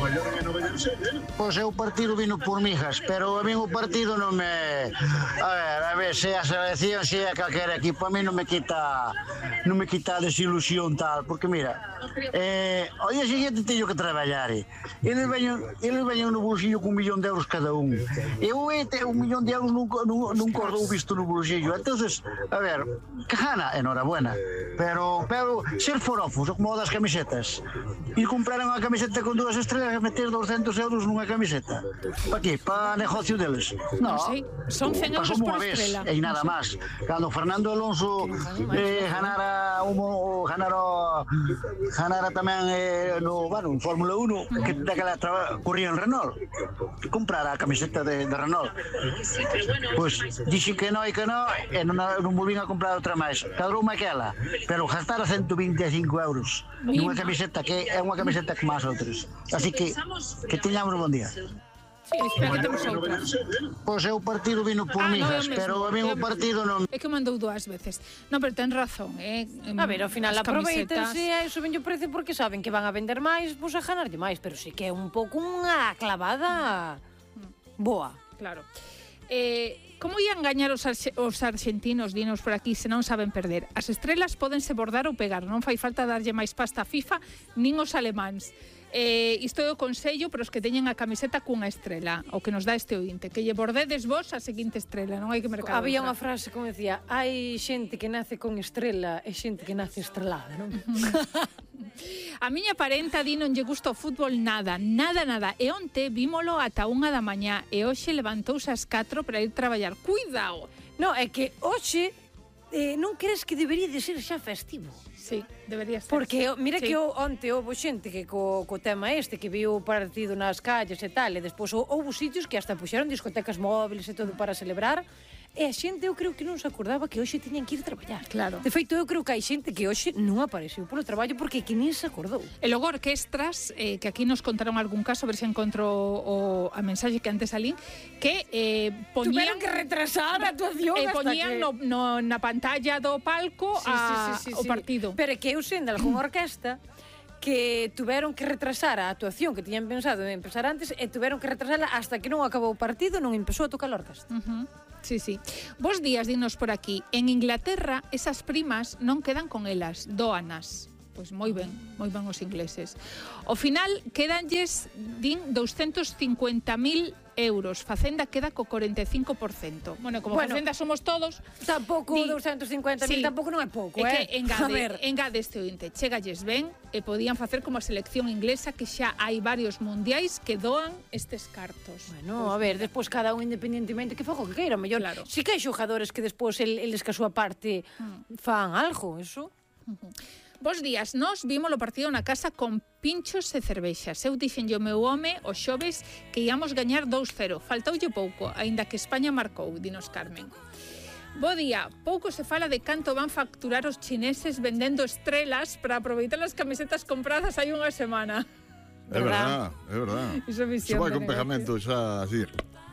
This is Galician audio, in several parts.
Pois eu o partido vino por mijas, pero a mí o partido non me... A ver, se a selección, se a calquera equipo, a mí non me quita a desilusión tal, porque mira, ao día seguinte teño que traballar, eles veñen no bolsillo con 1 millón de euros cada un. Eu 1 millón de euros non cordou visto no bolsillo, entonces, a ver, que gana, enhorabuena, pero ser forofos, como o das camisetas, e comprar unha camiseta con 2 estrelas e meter 200 euros nunha camiseta. Para qué? Para negocio deles? No, son 100 euros por estrela. E nada máis. Cando Fernando Alonso ganara tamén no Fórmula 1, que daquela corría en Renault, comprara a camiseta de Renault. Pois dixen que non e non volvín a comprar outra máis. Cadroume aquela, pero gastar 125 euros nunha camiseta que é unha camiseta como as outras. Así que teñamos un bon día. Sí, espera, que temos outra. Pois o partido vino por mijas, pero a mí o partido non... É que mandou 2 veces. Non, pero ten razón, A ver, ao final aproveitanse a iso ben o precio porque saben que van a vender máis, pois a ganarlle máis, pero sí que é un pouco unha clavada boa. Claro. Como ian gañar os argentinos, dinos por aquí, se non saben perder? As estrelas pódense bordar ou pegar, non fai falta darlle máis pasta a FIFA nin os alemáns. Isto é o consello para os que teñen a camiseta cunha estrela, o que nos dá este ointe, que lle bordedes vos a seguinte estrela, non hai que mercar. Había unha frase como decía, hai xente que nace con estrela e xente que nace estrelada, non? A miña parenta di non lle gusta o fútbol nada. E onte vímolo ata 1 da mañá e hoxe levantouse ás 4 para ir traballar. Cuidado! Non, é que hoxe non crees que debería de ser xa festivo? Sí, debería ser. Porque mira que onte houve xente que co tema que viu o partido nas calles e tal, e despois houve sitios que hasta puxeron discotecas móviles e todo para celebrar, e a xente eu creo que non se acordaba que hoxe tiñan que ir traballar. Claro. De feito, eu creo que hai xente que hoxe non apareceu polo traballo porque que nin se acordou. E logo orquestras, que aquí nos contaron algún caso, a ver se encontro a mensaxe que antes salín, que poñían... Tuveron que retrasar a actuación hasta poñían que... na pantalla do palco o partido. Pero é que eu sei de algunha orquesta que tuveron que retrasar a actuación que tiñan pensado de empezar antes e tuveron que retrasarla hasta que non acabou o partido, non empezou a tocar a orquesta. Sí, sí. Bos días, dinos por aquí. En Inglaterra, esas primas non quedan con elas, dóanas. Pois moi ben os ingleses. Ao final, quedanlles, din, 250.000 euros. Facenda queda co 45%. Bueno, como Facenda somos todos... Tampouco 250.000, tampouco non é pouco, É que engade este ointe. Chegalles ben e podían facer como a selección inglesa, que xa hai varios mundiais que doan estes cartos. Bueno, a ver, despois cada un independentemente que faga o que queira, mellor. Claro. Si que hai xogadores que despois eles que a súa parte fan algo, eso... Bos días, nós vimos o partido na casa con pinchos e cervexas. Eu dixenlle o meu home os xoves que íamos gañar 2-0. Faltoulle pouco, aínda que España marcou, dinos Carmen. Bo día, pouco se fala de canto van facturar os chineses vendendo estrelas para aproveitar as camisetas compradas hai unha semana. É verdad. Iso vai con pegamento xa así.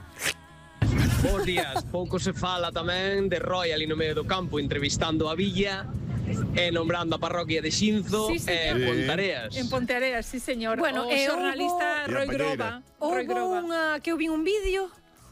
Bos días, pouco se fala tamén de Roy ali no medio do campo entrevistando a Villa e nombrando a parroquia de Xinzo e Ponteareas. En Ponteareas, sí, señor. Bueno, o xornalista Roy Groba. Que eu vi un vídeo,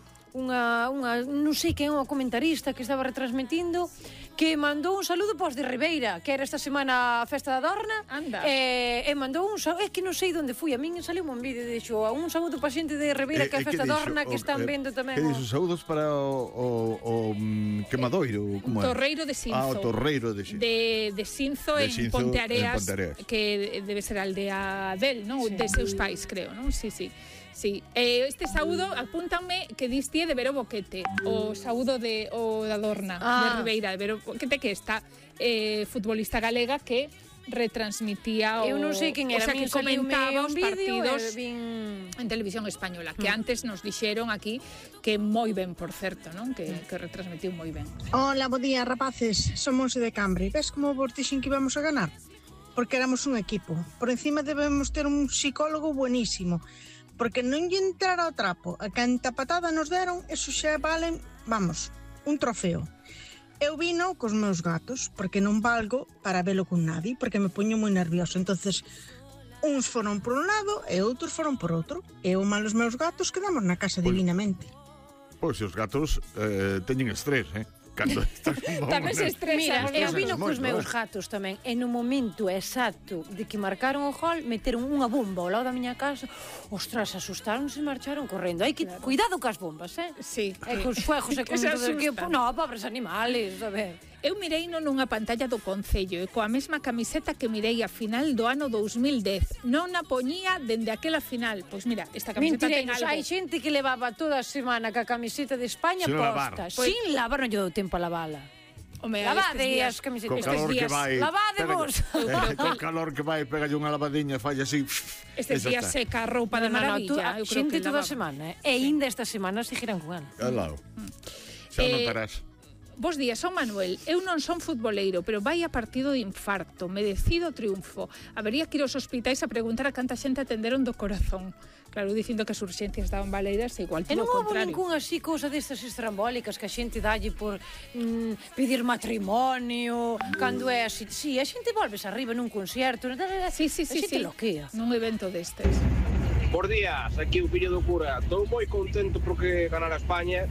non sei quen é unha comentarista que estaba retransmitindo, que mandou un saludo pos de Ribeira, que era esta semana a festa da Dorna. Anda. E mandou un saludo, é que non sei onde fui, a min saliu un vídeo de xo, un saludo pa xente de Ribeira que é a festa da Dorna, que están vendo tamén. Que dixo, saúdos para o quemadoiro, como é? Torreiro de Xinzo. O Torreiro de Xinzo. De Xinzo en Ponteareas, que debe ser a aldea del, non? De seus pais, creo, non? Sí. Sí, este saúdo, apúntanme que diste de Vero Boquete, o saúdo da Dorna, de Ribeira, de Vero Boquete, que está futbolista galega que retransmitía eu non sei quen era, que comentaba os partidos en televisión española, que antes nos dixeron aquí que moi ben, por certo, non? Que retransmitiu moi ben. Hola, bo día, rapaces, somos de Cambre. Ves como vos dixen que íbamos a ganar? Porque éramos un equipo. Por encima debemos ter un psicólogo buenísimo, porque non lle entrara o trapo. A canta patada nos deron, eso xa valen, vamos, un trofeo. Eu vino cos meus gatos, porque non valgo para velo con nadie, porque me poño moi nervioso. Entonces, Uns foron por un lado e outros foron por outro. E eu malos meus gatos quedamos na casa divinamente. Pois os gatos teñen estrés, cando estás Tamén se estresa. Mira, eu vino cos moito, meus gatos tamén. E no momento exacto de que marcaron o gol, meteron unha bomba ao lado da miña casa. Ostras, asustaronse e marcharon correndo. Hai que cuidado cas bombas, Sí. E cos fuegos e Que con se todo que... asustan. No, pobres animales, a ver. Eu mireino nunha pantalla do Concello e coa mesma camiseta que mirei a final do ano 2010. Non a poñía dende aquela final. Pois mira, esta camiseta ten Mentireiros, algo. hai xente que levaba toda a semana ca camiseta de España Sin posta. lavar. Sin lavar, non lle dou tempo a lavala. Home, Lavade estes días- as camisetas. Co Estes calor que días vai. lavadevos. Co calor que vai, pega unha lavadiña, falla así. Estes días seca a roupa de maravilla. Eu creo Xente que toda a lavaba. semana, e ainda esta semana seguirán con ela. Alao. Xa notarás. Bos días, son Manuel. Eu non son futboleiro, pero vai a partido de infarto. Merecido triunfo. Habería que ir aos hospitais a preguntar a canta xente atenderon do corazón. Claro, dicindo que as urxencias estaban baleiras, igual E todo non o houve contrario. ningún así cousa destas estrambólicas que a xente dalle por pedir matrimonio, cando é así. Sí, a xente volves arriba nun concierto. Sí, A xente loquea. Nun evento destes. Bos días, aquí o fillo do cura. Estou moi contento porque ganara España.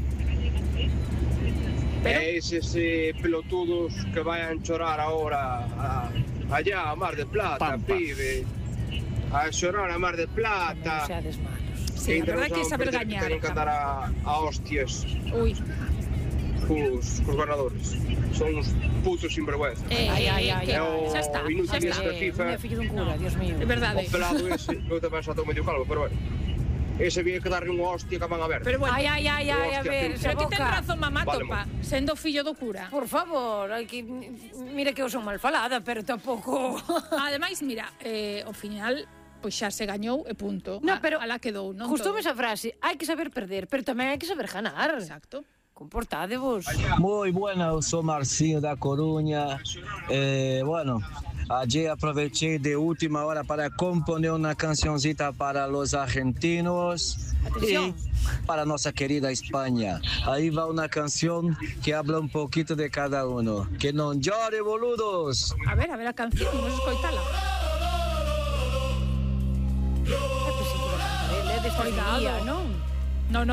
Pero- E eses pelotudos que vayan chorar ahora allá a Mar del Plata, Pampa. pibe. A chorar a Mar del Non Plata. seades malos. Sí, a Ainda verdade non que é saber saben gañar. que teñen que andar a hostias Ui. cos ganadores. Son uns putos sinvergüenza. Que É o xa está, inútil xa está. este FIFA. É fillo dun cura, Dios mío. É verdade. O pelado ese, eu tamén xa estou medio calvo, pero bueno. Ese viene que darle unha hostia que van a ver. Pero bueno, Ai, a ver, esa pero ti ten boca. razón, mamá, Vale, topa, sendo fillo do cura. Por favor, hai que... Mira que eu son mal falada, pero tampouco... Ademais, mira, ao final, pois xa se gañou e punto. No, pero alá quedou, non Gustoume todo. esa frase, hai que saber perder, pero tamén hai que saber ganar. Exacto. Comportadevos. Muy buena, eu sou Marcinho da Coruña. Bueno, ayer aproveché de última hora para componer una cancioncita para los argentinos Atención. y para nuestra querida España. Ahí va una canción que habla un poquito de cada uno. Que no llore, boludos. A ver a canción, vamos a escoitala. É desta Cuidado. día, non?